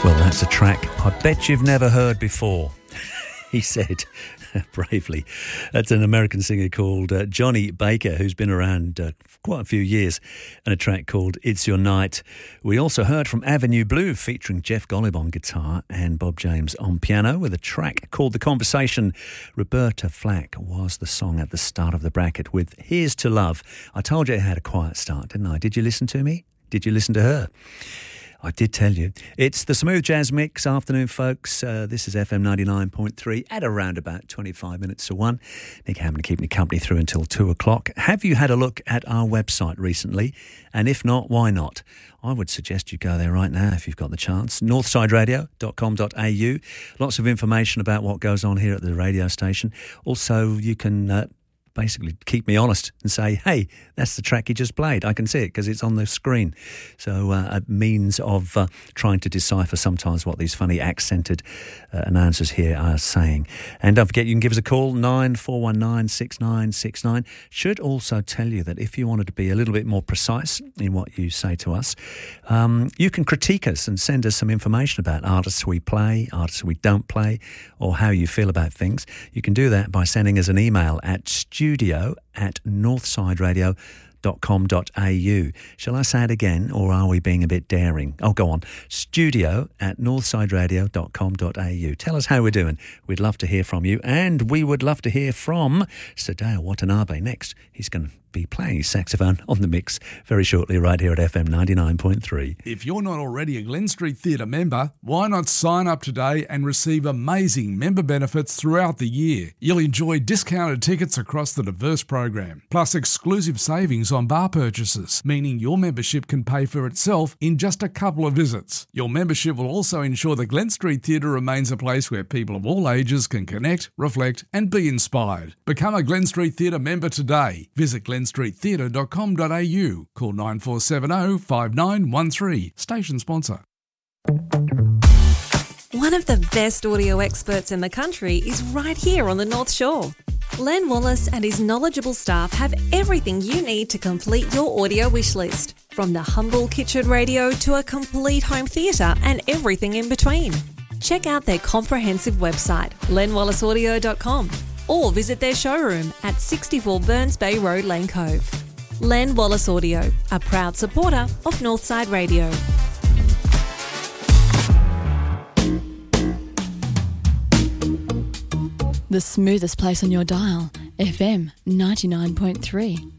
Well, that's a track I bet you've never heard before, he said bravely. That's an American singer called Johnny Baker, who's been around quite a few years, and a track called It's Your Night. We also heard from Avenue Blue featuring Jeff Golub on guitar and Bob James on piano with a track called The Conversation. Roberta Flack was the song at the start of the bracket with Here's to Love. I told you it had a quiet start, didn't I? Did you listen to me? Did you listen to her? I did tell you. It's the Smooth Jazz Mix afternoon, folks. This is FM 99.3 at around about 25 minutes to 1. Nick Hammond keeping you company through until 2 o'clock. Have you had a look at our website recently? And if not, why not? I would suggest you go there right now if you've got the chance. northsideradio.com.au. Lots of information about what goes on here at the radio station. Also, you can basically keep me honest and say, hey, that's the track you just played. I can see it because it's on the screen. So a means of trying to decipher sometimes what these funny accented announcers here are saying. And don't forget, you can give us a call, 9419 6969. Should also tell you that if you wanted to be a little bit more precise in what you say to us, you can critique us and send us some information about artists we play, artists we don't play, or how you feel about things. You can do that by sending us an email at studio@northsideradio.com.au. Shall I say it again, or are we being a bit daring? Oh, go on. studio@northsideradio.com.au. Tell us how we're doing. We'd love to hear from you, and we would love to hear from Sadao Watanabe next. He's going to be playing his saxophone on the mix very shortly right here at FM 99.3. If you're not already a Glen Street Theatre member, why not sign up today and receive amazing member benefits throughout the year? You'll enjoy discounted tickets across the diverse program, plus exclusive savings on bar purchases, meaning your membership can pay for itself in just a couple of visits. Your membership will also ensure the Glen Street Theatre remains a place where people of all ages can connect, reflect and be inspired. Become a Glen Street Theatre member today. Visit glenstreettheatre.com.au. Call 9470 5913. Station sponsor. One of the best audio experts in the country is right here on the North Shore. Len Wallace and his knowledgeable staff have everything you need to complete your audio wish list, from the humble kitchen radio to a complete home theatre and everything in between. Check out their comprehensive website, lenwallaceaudio.com, or visit their showroom at 64 Burns Bay Road, Lane Cove. Len Wallace Audio, a proud supporter of Northside Radio. The smoothest place on your dial, FM 99.3.